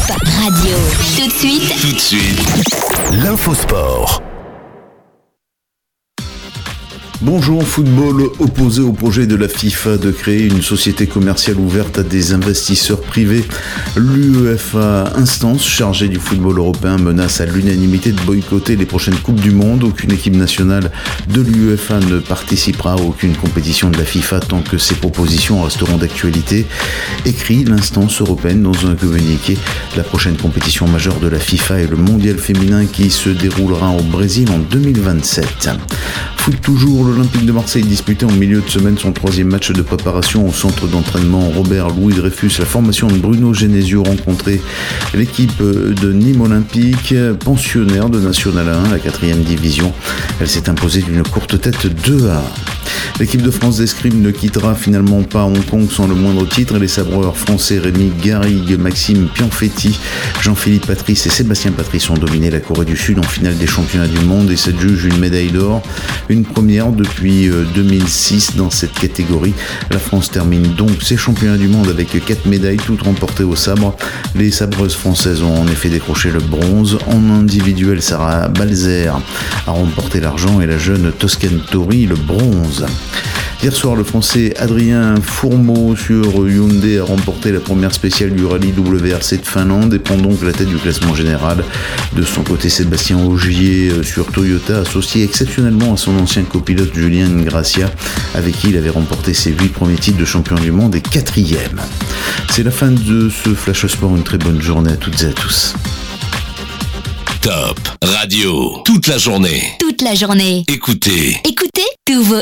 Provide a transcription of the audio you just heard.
Radio. Tout de suite, l'infosport. Bonjour. Football opposé au projet de la FIFA de créer une société commerciale ouverte à des investisseurs privés. L'UEFA, instance chargée du football européen, menace à l'unanimité de boycotter les prochaines Coupes du Monde. Aucune équipe nationale de l'UEFA ne participera à aucune compétition de la FIFA tant que ces propositions resteront d'actualité, écrit l'instance européenne dans un communiqué. La prochaine compétition majeure de la FIFA est le mondial féminin qui se déroulera au Brésil en 2027. Foot toujours, l'Olympique de Marseille disputait en milieu de semaine son troisième match de préparation au centre d'entraînement Robert Louis Dreyfus. La formation de Bruno Genesio rencontrait l'équipe de Nîmes Olympique, pensionnaire de National 1, la 4e division. Elle s'est imposée d'une courte tête 2-1. L'équipe de France d'escrime ne quittera finalement pas Hong Kong sans le moindre titre. Les sabreurs français Rémi Garrigue, Maxime Pianfetti, Jean-Philippe Patrice et Sébastien Patrice ont dominé la Corée du Sud en finale des championnats du monde et s'adjugent une médaille d'or. Une première depuis 2006 dans cette catégorie. La France termine donc ses championnats du monde avec 4 médailles, toutes remportées au sabre. Les sabreuses françaises ont en effet décroché le bronze. En individuel, Sarah Balzer a remporté l'argent et la jeune Toscane Tori le bronze. Hier soir, le Français Adrien Fourmeau sur Hyundai a remporté la première spéciale du rallye WRC de Finlande et prend donc la tête du classement général. De son côté, Sébastien Ogier sur Toyota, associé exceptionnellement à son ancien copilote Julien Gracia, avec qui il avait remporté ses 8 premiers titres de champion du monde et 4e. C'est la fin de ce Flash Sport. Une très bonne journée à toutes et à tous. Top Radio, toute la journée. toute la journée. Écoutez Écoutez tous vos